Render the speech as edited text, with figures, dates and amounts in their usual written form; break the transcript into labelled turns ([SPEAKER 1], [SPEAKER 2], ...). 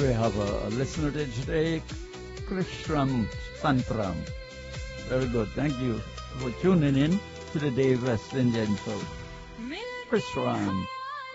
[SPEAKER 1] We have a listener today, Krishram Santram. Very good. Thank you for tuning in to the Dave West Indian Show. Krishram.